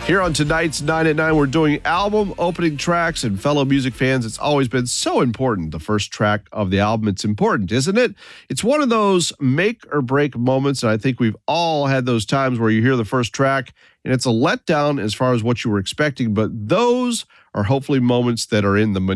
Here on tonight's 9 at 9, we're doing album opening tracks, and fellow music fans, it's always been so important. The first track of the album, it's important, isn't it? It's one of those make or break moments, and I think we've all had those times where you hear the first track and it's a letdown as far as what you were expecting, but those are hopefully moments that are in the